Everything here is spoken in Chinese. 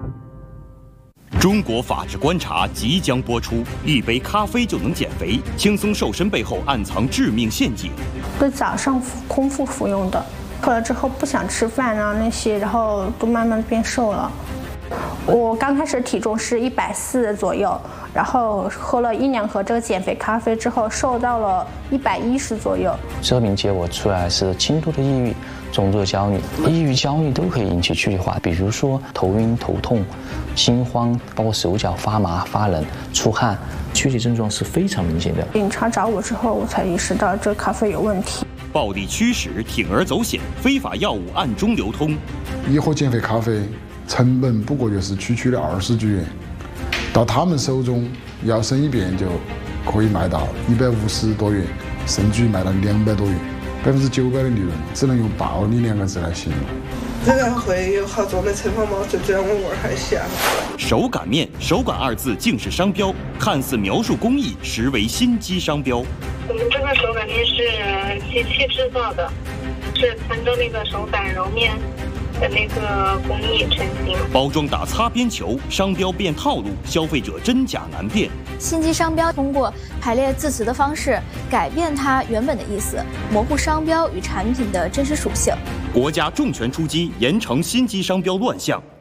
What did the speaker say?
中国法制观察即将播出，一杯咖啡就能减肥，轻松瘦身背后暗藏致命陷阱。 是早上空腹服用的，喝了之后不想吃饭啊那些，然后都慢慢变瘦了。我刚开始体重是140左右，然后喝了1-2盒这个减肥咖啡之后，瘦到了110左右。 这名结果出来是轻度的抑郁、重度的焦虑，抑郁、焦虑都可以引起躯体化，比如说头晕、头痛、心慌，包括手脚发麻、发冷、出汗，躯体症状是非常明显的。 警察找我之后，我才意识到这咖啡有问题。 暴力驱使，铤而走险，非法药物暗中流通。 一盒减肥咖啡成本不过就是区区的20几元，到他们手中摇身一变就可以卖到150多元，甚至卖到200多元，900%的利润，只能用暴利2个字来形容。 这个会有好重的惩罚吗？最主要我味儿还香。 手擀面，手擀2字竟是商标，看似描述工艺，实为心机商标。 我们这个手擀面是机器制造的，是参照那个手擀揉面的那个工艺成型。 包装打擦边球，商标变套路，消费者真假难辨。 心机商标通过排列字词的方式改变它原本的意思，模糊商标与产品的真实属性。 国家重拳出击，严惩心机商标乱象。